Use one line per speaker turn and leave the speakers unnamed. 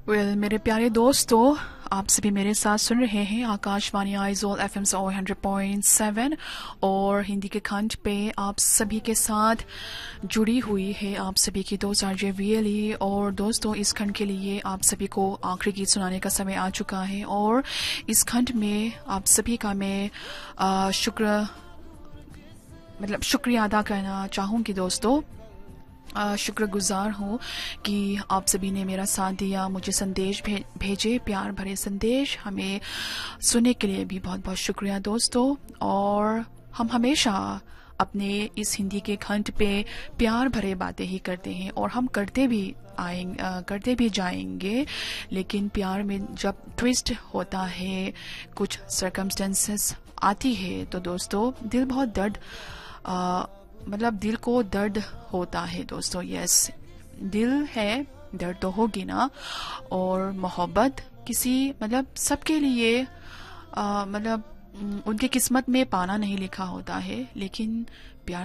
मेरे प्यारे दोस्तों, आप सभी मेरे साथ सुन रहे हैं आकाशवाणी आइजोल FM 100.7 और हिंदी के खंड पे आप सभी के साथ जुड़ी हुई है आप सभी की दोस्त आरजे वीएलई। और दोस्तों, इस खंड के लिए आप सभी को आखिरी गीत सुनाने का समय आ चुका है और इस खंड में आप सभी का मैं शुक्रिया अदा करना चाहूँगी दोस्तों। शुक्रगुजार हूँ कि आप सभी ने मेरा साथ दिया, मुझे संदेश भेजे, प्यार भरे संदेश हमें सुनने के लिए भी बहुत बहुत शुक्रिया दोस्तों। और हम हमेशा अपने इस हिंदी के खंड पे प्यार भरे बातें ही करते हैं और हम करते भी जाएंगे, लेकिन प्यार में जब ट्विस्ट होता है, कुछ सर्कमस्टेंसेस आती है तो दोस्तों दिल बहुत दिल को दर्द होता है दोस्तों। यस, दिल है, दर्द तो होगी ना। और मोहब्बत किसी सबके लिए उनके किस्मत में पाना नहीं लिखा होता है, लेकिन प्यार